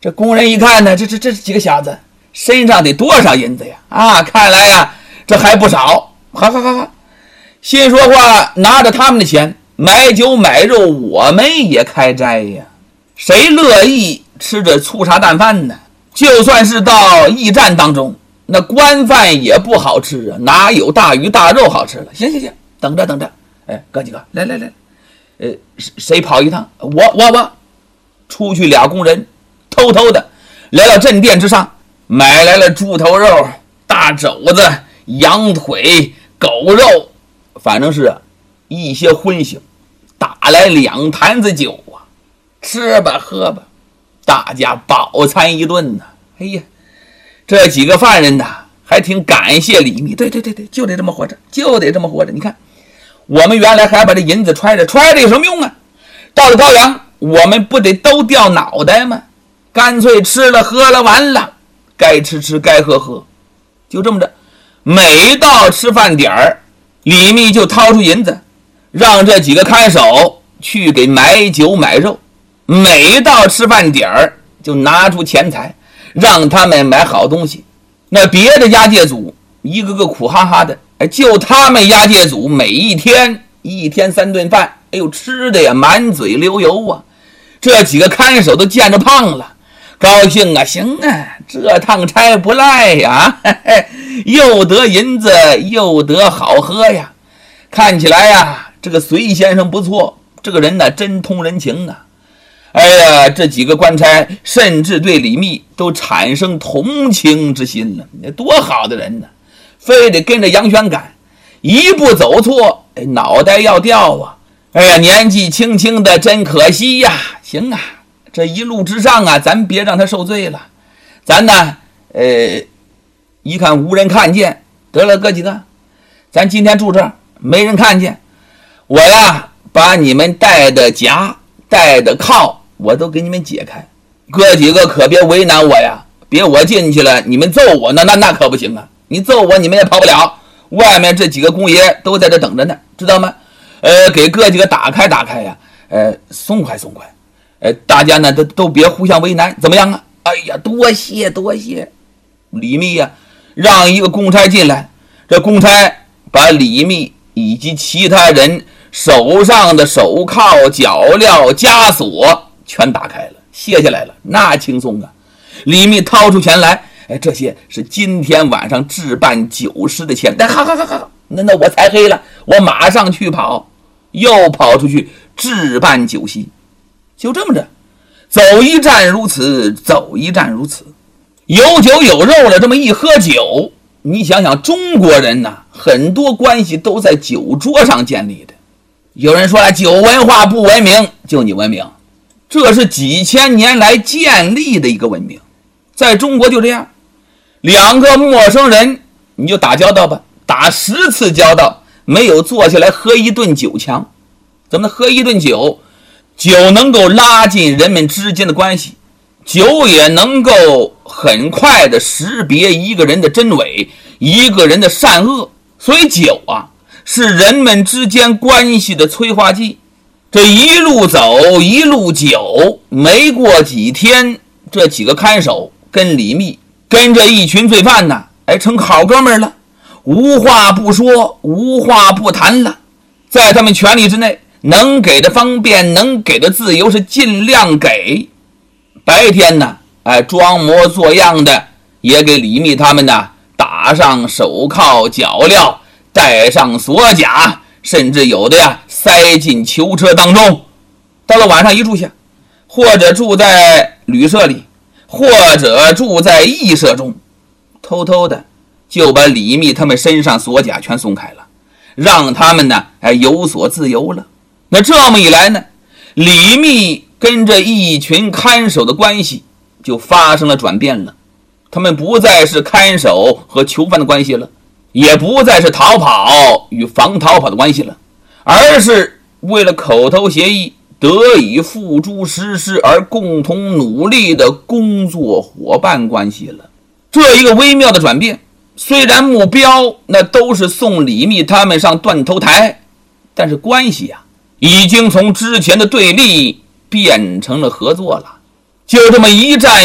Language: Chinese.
这工人一看呢，这几个小子身上得多少银子呀？啊，看来呀，这还不少。哈，心说话，拿着他们的钱买酒买肉，我们也开斋呀。谁乐意吃着粗茶淡饭呢？就算是到驿站当中，那官饭也不好吃啊，哪有大鱼大肉好吃了？行，等着，哎，哥几个，来，谁跑一趟？我出去俩工人，偷偷的来到镇店之上，买来了猪头肉、大肘子、羊腿、狗肉，反正是一些荤腥，打来2坛子酒啊，吃吧喝吧，大家饱餐一顿呢。哎呀，这几个犯人呐，还挺感谢李密。对，就得这么活着。你看，我们原来还把这银子揣着有什么用啊？到了高阳，我们不得都掉脑袋吗？干脆吃了喝了完了，该吃该喝，就这么着。每到吃饭点儿，李密就掏出银子，让这几个看守去给买酒买肉。每到吃饭点儿，就拿出钱财，让他们买好东西。那别的押解组一个个苦哈哈的，就他们押解组每一天3顿饭，哎呦，吃的呀满嘴流油啊。这几个看守都见着胖了，高兴啊，行啊，这趟差不赖呀，又得银子又得好喝呀。看起来呀，这个隋先生不错，这个人呢真通人情啊。哎呀，这几个官差甚至对李密都产生同情之心了。多好的人呢，非得跟着杨玄赶，一步走错，脑袋要掉啊！哎呀，年纪轻轻的真可惜呀。行啊，这一路之上啊，咱别让他受罪了。咱呢，一看无人看见，得了，哥几个，咱今天住这儿，没人看见，我呀把你们带的夹带的铐我都给你们解开，哥几个可别为难我呀，别我进去了你们揍我那可不行啊，你揍我你们也跑不了，外面这几个公爷都在这等着呢，知道吗？给哥几个打开呀，松快，大家呢都别互相为难，怎么样啊？哎呀，多谢。李密呀，让一个公差进来，这公差把李密以及其他人手上的手铐、脚镣、枷锁全打开了，卸下来了，那轻松啊！李密掏出钱来，这些是今天晚上置办酒食的钱。好，那我才黑了，我马上去跑，又跑出去置办酒席。就这么着，走一站如此，有酒有肉了，这么一喝酒，你想想，中国人呐，很多关系都在酒桌上建立的。有人说了，酒文化不文明，就你文明，这是几千年来建立的一个文明。在中国就这样，两个陌生人你就打交道吧，打10次交道没有坐下来喝一顿酒强。怎么喝一顿酒？酒能够拉近人们之间的关系，酒也能够很快的识别一个人的真伪，一个人的善恶。所以酒啊，是人们之间关系的催化剂。这一路走一路酒，没过几天，这几个看守跟李密跟着一群罪犯呢，成好哥们了，无话不说，无话不谈了。在他们权力之内，能给的方便，能给的自由是尽量给。白天呢，装模作样的也给李密他们呢打上手铐脚镣，带上锁甲，甚至有的呀塞进囚车当中。到了晚上一住下，或者住在旅社里，或者住在驿社中，偷偷的就把李密他们身上锁甲全松开了，让他们呢有所自由了。那这么一来呢，李密跟着一群看守的关系就发生了转变了。他们不再是看守和囚犯的关系了，也不再是逃跑与防逃跑的关系了，而是为了口头协议得以付诸实施而共同努力的工作伙伴关系了。这一个微妙的转变，虽然目标那都是送李密他们上断头台，但是关系啊已经从之前的对立变成了合作了。就这么一战